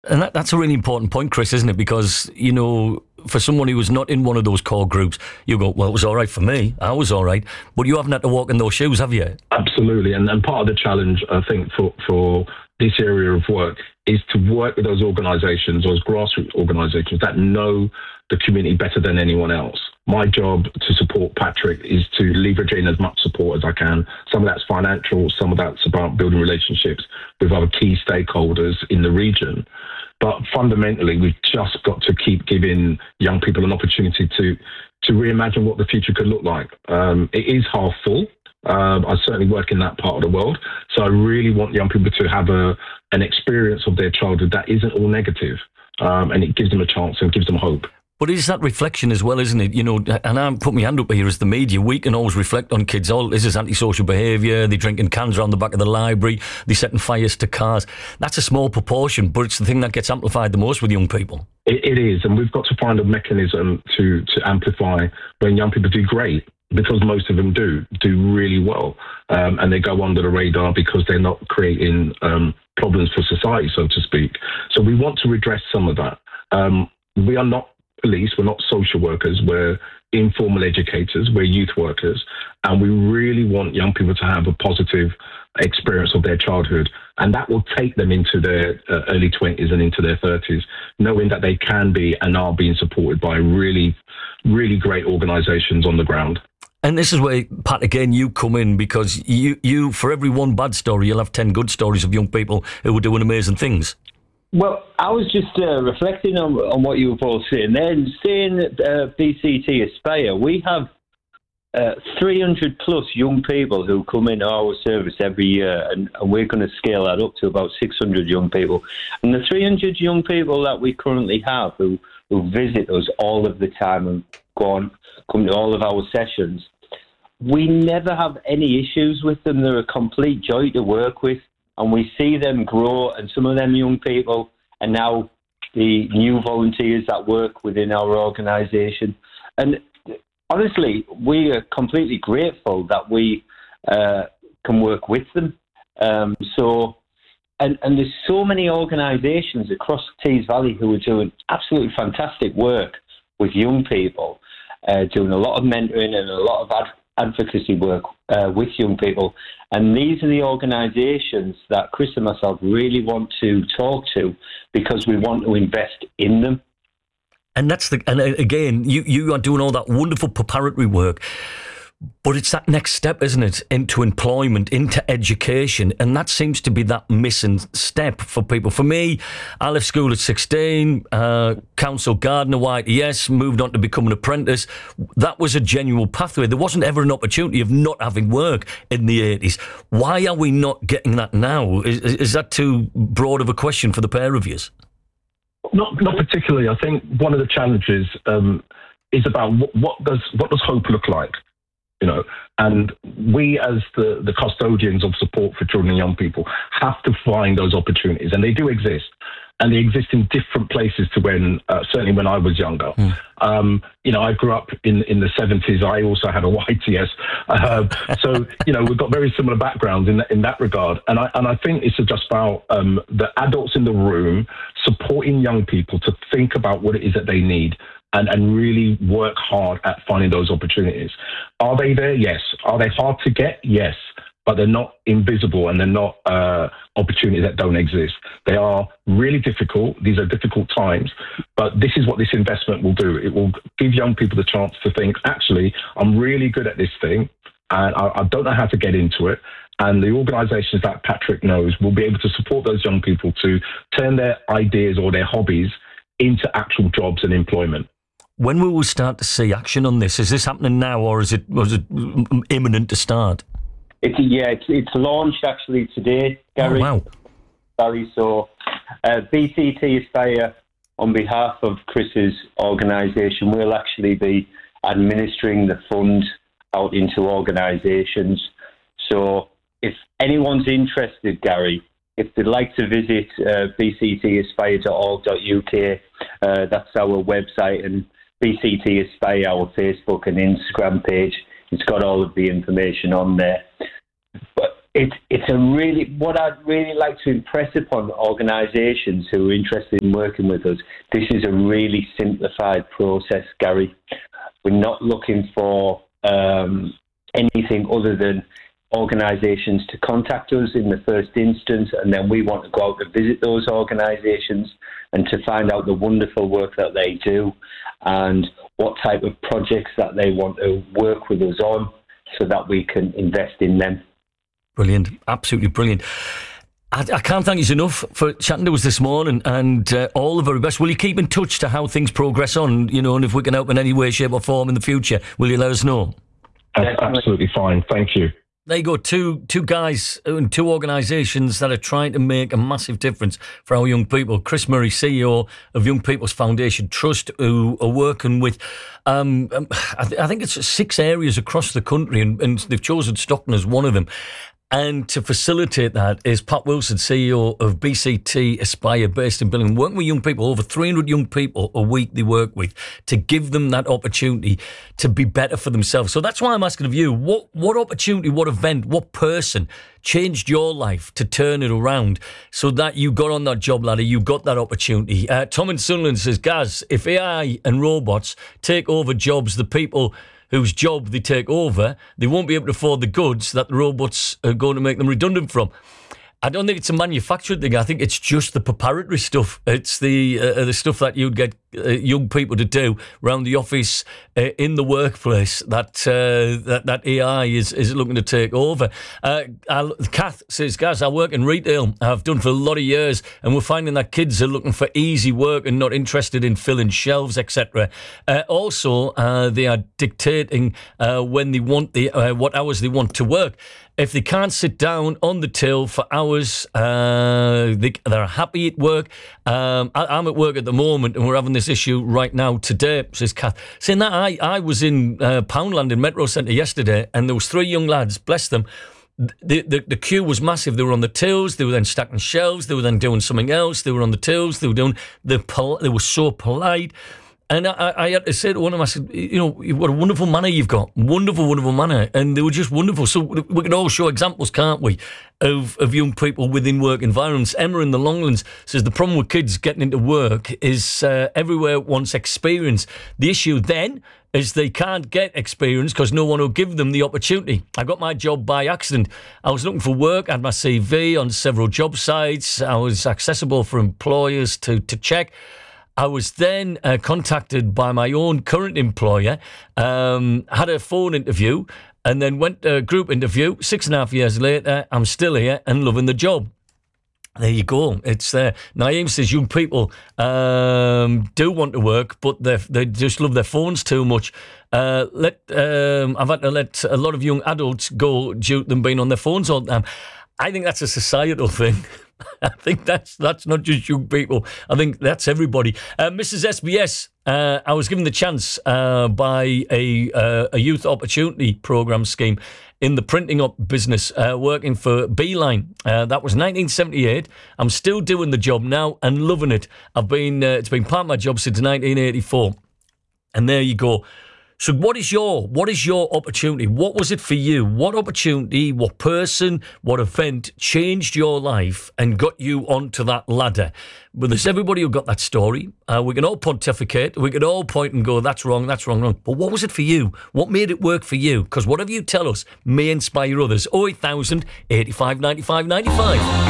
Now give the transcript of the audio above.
And that's a really important point, Chris, isn't it? Because, for someone who was not in one of those core groups, you go, well, it was all right for me. I was all right. But you haven't had to walk in those shoes, have you? Absolutely. And part of the challenge, I think, for this area of work is to work with those organisations, those grassroots organisations that know the community better than anyone else. My job to support Patrick is to leverage in as much support as I can. Some of that's financial, some of that's about building relationships with other key stakeholders in the region. But fundamentally, we've just got to keep giving young people an opportunity to reimagine what the future could look like. It is half full. I certainly work in that part of the world. So I really want young people to have an experience of their childhood that isn't all negative. And it gives them a chance and gives them hope. But it is that reflection as well, isn't it? And I'm putting my hand up here as the media. We can always reflect on kids. Oh, this is antisocial behaviour. They're drinking cans around the back of the library. They're setting fires to cars. That's a small proportion, but it's the thing that gets amplified the most with young people. It is, and we've got to find a mechanism to amplify when young people do great, because most of them do really well, and they go under the radar because they're not creating problems for society, so to speak. So we want to redress some of that. We are not police, we're not social workers, we're informal educators, we're youth workers, and we really want young people to have a positive experience of their childhood, and that will take them into their early 20s and into their 30s, knowing that they can be and are being supported by really, really great organisations on the ground. And this is where, Pat, again, you come in, because you for every one bad story, you'll have 10 good stories of young people who are doing amazing things. Well, I was just reflecting on what you were both saying then. Saying that BCT Aspire, we have 300 plus young people who come in our service every year, and we're going to scale that up to about 600 young people. And the 300 young people that we currently have who visit us all of the time and come to all of our sessions, we never have any issues with them. They're a complete joy to work with. And we see them grow, and some of them young people are now the new volunteers that work within our organisation. And honestly, we are completely grateful that we can work with them. And there's so many organisations across Tees Valley who are doing absolutely fantastic work with young people, doing a lot of mentoring and a lot of advocacy work with young people. And these are the organisations that Chris and myself really want to talk to, because we want to invest in them. And again, you are doing all that wonderful preparatory work, but it's that next step, isn't it, into employment, into education, and that seems to be that missing step for people. For me, I left school at 16, council gardener, YTS, moved on to become an apprentice. That was a genuine pathway. There wasn't ever an opportunity of not having work in the 80s. Why are we not getting that now? Is that too broad of a question for the pair of you? Not particularly. I think one of the challenges is about what does hope look like? And we as the custodians of support for children and young people have to find those opportunities, and they do exist. And they exist in different places to certainly when I was younger. I grew up in the 70s. I also had a YTS. So, we've got very similar backgrounds in that regard. And I think it's just about the adults in the room supporting young people to think about what it is that they need, and really work hard at finding those opportunities. Are they there? Yes. Are they hard to get? Yes. But they're not invisible, and they're not opportunities that don't exist. They are really difficult. These are difficult times, but this is what this investment will do. It will give young people the chance to think, actually, I'm really good at this thing, and I don't know how to get into it. And the organisations that Patrick knows will be able to support those young people to turn their ideas or their hobbies into actual jobs and employment. When will we start to see action on this? Is this happening now, or was it imminent to start? It's launched actually today, Gary. Oh, wow. Sorry, so BCT Aspire, on behalf of Chris's organisation, will actually be administering the funds out into organisations. So if anyone's interested, Gary, if they'd like to visit bctaspire.org.uk, that's our website, and BCT Aspire, our Facebook and Instagram page. It's got all of the information on there. But it's a really, what I'd really like to impress upon organisations who are interested in working with us. This is a really simplified process, Gary. We're not looking for anything other than organisations to contact us in the first instance, and then we want to go out and visit those organisations and to find out the wonderful work that they do and what type of projects that they want to work with us on so that we can invest in them. Brilliant. Absolutely brilliant. I can't thank you enough for chatting to us this morning, and all the very best. Will you keep in touch to how things progress on, and if we can help in any way, shape or form in the future, will you let us know? That's absolutely fine. Thank you. There you go, two guys and two organisations that are trying to make a massive difference for our young people. Chris Murray, CEO of Young People's Foundation Trust, who are working with, I think it's 6 areas across the country, and they've chosen Stockton as one of them. And to facilitate that is Pat Wilson, CEO of BCT Aspire, based in Billingham, working with young people, over 300 young people a week they work with, to give them that opportunity to be better for themselves. So that's why I'm asking of you, what opportunity, what event, what person changed your life to turn it around so that you got on that job ladder, you got that opportunity? Tom in Sunderland says, Gaz, if AI and robots take over jobs, the people whose job they take over, they won't be able to afford the goods that the robots are going to make them redundant from. I don't think it's a manufacturing thing. I think it's just the preparatory stuff. It's the stuff that you'd get young people to do around the office, in the workplace, that AI is looking to take over. Kath says, guys, I work in retail. I've done for a lot of years, and we're finding that kids are looking for easy work and not interested in filling shelves, etc. Also, they are dictating when they want what hours they want to work. If they can't sit down on the till for hours, they're happy at work. I'm at work at the moment, and we're having this issue right now today, says Kath. Saying that, I was in Poundland in Metro Centre yesterday, and there was 3 young lads, bless them. The queue was massive. They were on the tills, they were then stacking shelves, they were then doing something else, they were on the tills, they were so polite. And I had to say to one of them, I said, what a wonderful manner you've got. Wonderful, wonderful manner. And they were just wonderful. So we can all show examples, can't we, of young people within work environments. Emma in the Longlands says the problem with kids getting into work is everywhere wants experience. The issue then is they can't get experience because no one will give them the opportunity. I got my job by accident. I was looking for work, I had my CV on several job sites. I was accessible for employers to check. I was then contacted by my own current employer, had a phone interview, and then went to a group interview. 6.5 years later, I'm still here and loving the job. There you go. It's there. Naeem says young people do want to work, but they just love their phones too much. I've had to let a lot of young adults go due to them being on their phones all the time. I think that's a societal thing. I think that's not just young people. I think that's everybody. Mrs. SBS, I was given the chance by a youth opportunity programme scheme in the printing up business, working for Beeline. That was 1978. I'm still doing the job now and loving it. It's been part of my job since 1984. And there you go. So what is your opportunity? What was it for you? What opportunity, what person, what event changed your life and got you onto that ladder? Well, there's everybody who got that story. We can all pontificate. We can all point and go, that's wrong. But what was it for you? What made it work for you? Because whatever you tell us may inspire others. 0800 85 95 95.